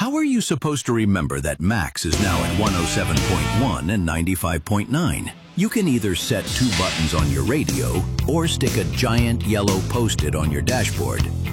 How are you supposed to remember that Max is now at 107.1 and 95.9? You can either set 2 buttons on your radio or stick a giant yellow Post-it on your dashboard.